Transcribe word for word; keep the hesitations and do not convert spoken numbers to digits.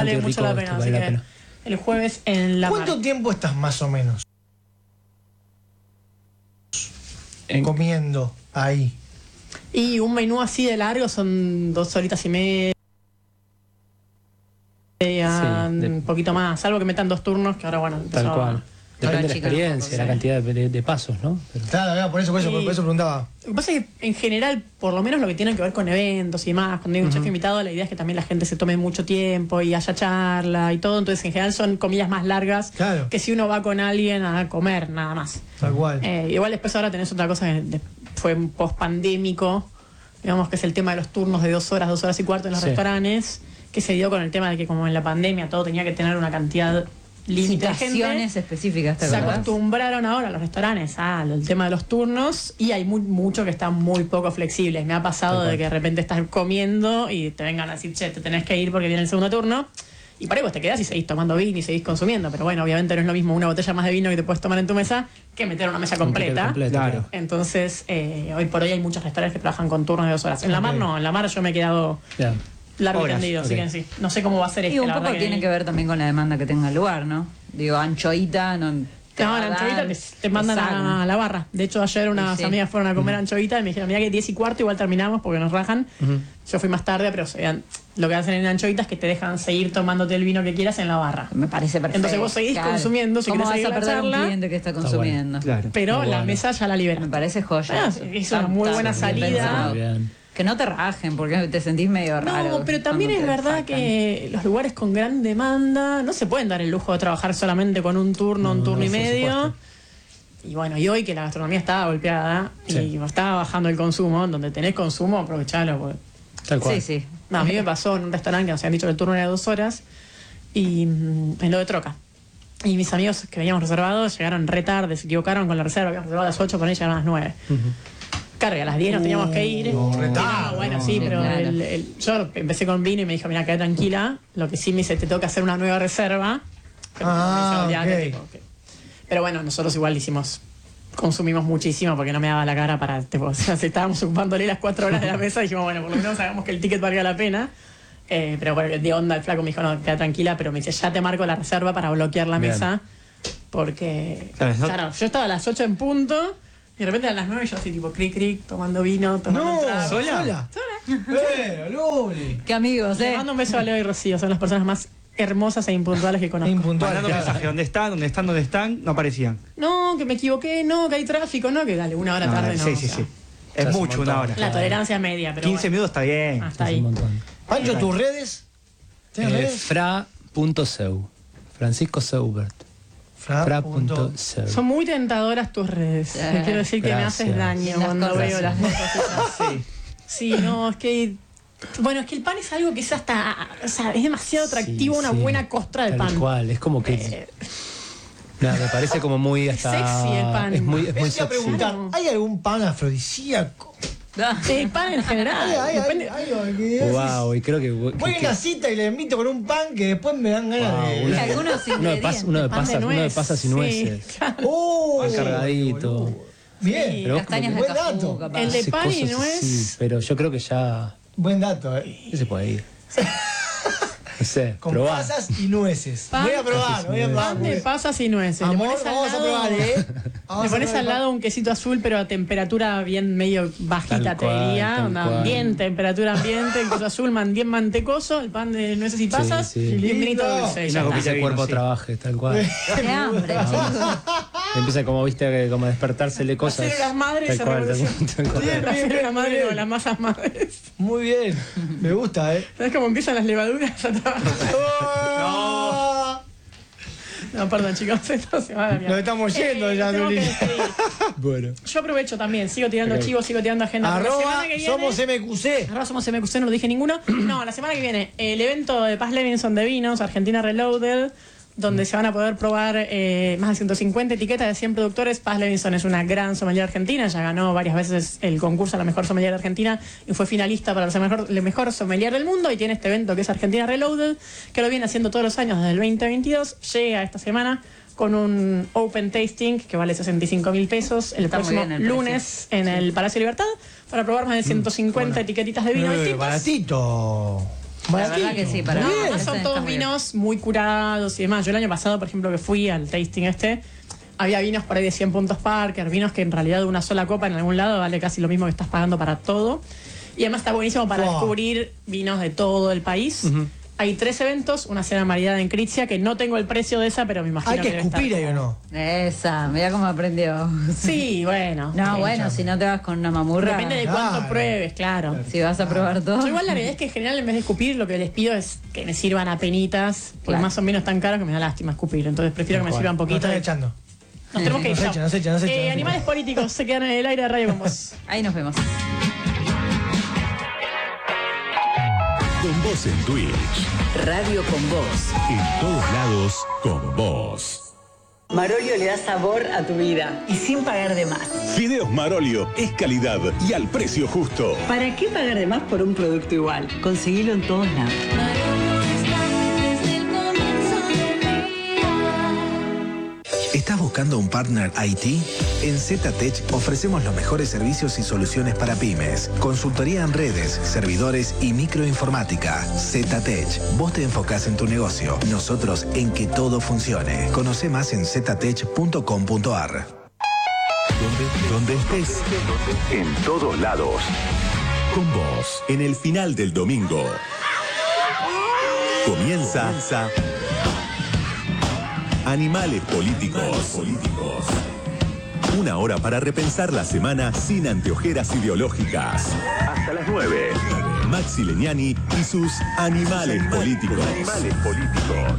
vale mucho rico, la pena. vale Así la que pena. el jueves en la ¿Cuánto Mar. tiempo estás más o menos En- comiendo ahí? Y un menú así de largo son dos horitas y media. Sí, de- un poquito más, salvo que metan dos turnos, que ahora bueno, Tal empezó a- cual. Depende de la chica, experiencia, no, la cantidad de, de pasos, ¿no? Pero- Claro, claro, por eso, por eso, Sí. por eso preguntaba. Lo que pasa es que en general, por lo menos lo que tiene que ver con eventos y demás, cuando hay un chef invitado, la idea es que también la gente se tome mucho tiempo y haya charla y todo, entonces en general son comidas más largas Claro. que si uno va con alguien a comer, nada más. Tal cual. Eh, igual después ahora tenés otra cosa que de- fue post pandémico, digamos que es el tema de los turnos de dos horas, dos horas y cuarto en los Sí. restaurantes, que se dio con el tema de que como en la pandemia todo tenía que tener una cantidad límite de gente. Citaciones específicas, ¿te Se acordás? acostumbraron ahora los restaurantes al tema de los turnos y hay muy, mucho que están muy poco flexibles. Me ha pasado Tal cual. de que de repente estás comiendo y te vengan a decir, che, te tenés que ir porque viene el segundo turno. Y por ahí vos te quedás y seguís tomando vino y seguís consumiendo. Pero bueno, obviamente no es lo mismo una botella más de vino que te puedes tomar en tu mesa que meter una mesa completa. Completa, Claro. Entonces, eh, hoy por hoy hay muchos restaurantes que trabajan con turnos de dos horas. En la mar Ok. no, en la mar yo me he quedado Bien. largo y Horas, tendido, así ok. que sí. No sé cómo va a ser este. Y un la poco verdad tiene que ver también con la demanda que tenga el lugar, ¿no? Digo, anchoita no te No, va la a dar, anchovita te, te mandan te sacan. a la barra. De hecho, ayer unas Sí, sí. amigas fueron a comer anchovita y me dijeron, mira que diez y cuarto igual terminamos porque nos rajan. Ujú. Yo fui más tarde, pero o sea, lo que hacen en anchovita es que te dejan seguir tomándote el vino que quieras en la barra. Me parece perfecto. Entonces vos seguís claro. consumiendo, si ¿Cómo querés vas seguir a la perder charla? un cliente que está Está consumiendo? Claro. Pero Muy la bueno. mesa ya la libera. Me parece joya. Ah, eso. es una muy Está- buena está bien salida. pensado. Muy bien. Que no te rajen porque te sentís medio raro. No, pero también es cuando te verdad sacan. que los lugares con gran demanda no se pueden dar el lujo de trabajar solamente con un turno, un No, turno no, y por medio. supuesto. Y bueno, y hoy que la gastronomía estaba golpeada Sí. y estaba bajando el consumo, donde tenés consumo, aprovechalo. Porque... Tal cual. Sí, sí. No, a mí me pasó en un restaurante que nos habían dicho que el turno era de dos horas y mm, en lo de Troca. Y mis amigos que habíamos reservado llegaron re tarde, se equivocaron con la reserva, habíamos reservado a las ocho, por ahí llegaron a las nueve. Carga, a las diez nos teníamos que ir. No, Y re no, tarde, bueno, no, sí, no, pero claro. el- el- yo empecé con vino y me dijo, mira, quédate tranquila. Lo que sí me dice, te tengo que hacer una nueva reserva. Pero Ah, me dice, "Olvídate", ok. tipo, que- Pero bueno, nosotros igual hicimos, consumimos muchísimo porque no me daba la cara para, tipo, o sea, si estábamos ocupándole las cuatro horas de la mesa, dijimos, bueno, por lo menos hagamos que el ticket valga la pena. Eh, pero bueno, de onda el flaco me dijo, no, queda tranquila, pero me dice, ya te marco la reserva para bloquear la Bien. mesa. Porque, Claro, eso- claro, yo estaba a las ocho en punto y de repente a las nueve yo así tipo cric cric, tomando vino, tomando No, un trago. ¿sola? Eh, Luli. Qué amigos, Le ¿eh? mando un beso a Leo y Rocío, son las personas más hermosas e impuntuales que conozco. Impuntual. Mandando mensajes, ¿dónde están? ¿Dónde están? ¿Dónde están? No aparecían. No, que me equivoqué, no, que hay tráfico, no, que dale, una hora No, tarde no. sí, o sí, sea, sí. Ya Es es un mucho, montón. una hora. La tolerancia media, pero quince bueno. minutos está bien. Hasta Es ahí. un montón. Pancho, ¿tus redes? ¿Tienes Eh, redes? fra.seu. Francisco Seubert. Fra. punto- Fra.seu. Son muy tentadoras tus redes. Eh, Te quiero decir que me gracias. haces daño Las cuando cosas. veo las cosas esas. Sí. Sí, no, es que. Bueno, es que el pan es algo que es hasta. O sea, es demasiado atractivo Sí, una sí. buena costra de Tal pan. cual, es como que. Eh, Nada, me parece como muy hasta. sexy el pan. Es muy, es muy Eso te iba a sexy. preguntar, ¿hay algún pan afrodisíaco? el pan en general. Ay, ay, depende- ay, ay, ay, que Wow, y creo que. que- voy a que- una cita y le invito con un pan que después me dan ganas wow, de. una- Y algunos uno de ingredientes. pasas, uno de pan de pasas, uno de nuez, pasas y sí, nueces. claro. ¡Oh! Pan cargadito. boludo. Bien, Sí. Pero es como Castañas que- de buen dato. cajú, capaz. El de hace pan y cosas nuez. así, pero yo creo que ya. buen dato, eh. Ya se puede ir. No sé, Con probá. pasas y nueces. Pan- voy a probar, voy a probar. Pan de porque- pasas y nueces. Le Amor, pones al vamos a lado- probar, ¿eh? Vamos Le a pones probar al el lado un quesito azul, pero a temperatura bien medio bajita, Tal te cual, diría. tal Onda, cual. bien temperatura ambiente, el queso azul, man, bien mantecoso, el pan de nueces y pasas, sí. y bien vinito Lindo. dulce. y Y ya una está. copita Ese de vino, cuerpo sí. trabaje, tal cual. Qué hambre, chicos. Empieza como, viste, como despertársele cosas. Las células madres Tal se cual, tal revolucionan. cual, tal cual. Las células madres o las masas madres. Muy bien, me gusta, ¿eh? ¿Sabes cómo empiezan las levaduras a trabajar? ¡Oh! No, perdón, chicos, esto se va a la mierda. Nos estamos yendo ya, tengo que Luli. despedir. Bueno. Yo aprovecho también, sigo tirando Ok. chivos, sigo tirando agenda. Porque la Arroba semana que viene- somos M Q C. Ahora somos M Q C, no lo dije ninguno. No, la semana que viene, el evento de Paz Levinson de vinos, Argentina Reloaded, donde se van a poder probar eh, más de ciento cincuenta etiquetas de cien productores. Paz Levinson es una gran sommelier argentina, ya ganó varias veces el concurso a la mejor sommelier argentina y fue finalista para el mejor, el mejor sommelier del mundo. Y tiene este evento que es Argentina Reloaded, que lo viene haciendo todos los años desde el veinte veintidós. Llega esta semana con un open tasting que vale sesenta y cinco mil pesos el Está muy próximo bien el precio. lunes en el Palacio Libertad para probar más de ciento cincuenta etiquetitas de vino Eh, distintas. baratito. La Baratísimo. verdad que sí, para No, mí además este son está todos muy bien. vinos muy curados y demás. Yo el año pasado, por ejemplo, que fui al tasting este, había vinos por ahí de cien puntos Parker, vinos que en realidad de una sola copa en algún lado vale casi lo mismo que estás pagando para todo. Y además está buenísimo para Wow. descubrir vinos de todo el país. Hay tres eventos, una cena maridada en Critia, que no tengo el precio de esa, pero me imagino Hay que debe estar escupir ahí o como- no. Esa, mira cómo aprendió. Sí, bueno. No, Sí, bueno, si no te vas con una mamurra. Depende de cuánto Claro. pruebes, claro. Si vas a probar todo. Yo igual la realidad es que en general en vez de escupir lo que les pido es que me sirvan a penitas, porque Claro. más o menos tan caros que me da lástima escupir. Entonces prefiero que me sirvan Nos poquito. están echando. Nos tenemos que ir. Nos chao. echan, nos echan, nos echan, Eh, nos animales políticos se quedan en el aire de radio con vos. Ahí nos vemos. Con vos en Twitch. Radio con Vos. En todos lados, con vos. Marolio le da sabor a tu vida y sin pagar de más. Fideos Marolio es calidad y al precio justo. ¿Para qué pagar de más por un producto igual? Conseguilo en todos lados. ¿Estás buscando un partner I T? En ZTech ofrecemos los mejores servicios y soluciones para pymes. Consultoría en redes, servidores y microinformática. ZTech. Vos te enfocás en tu negocio, nosotros en que todo funcione. Conoce más en ztech punto com punto ar. Donde, donde estés, en todos lados. Con vos, en el final del domingo. Comienza Animales Políticos. Una hora para repensar la semana sin anteojeras ideológicas. Hasta las nueve. Maxi Legnani y sus Animales Políticos. Animales Políticos.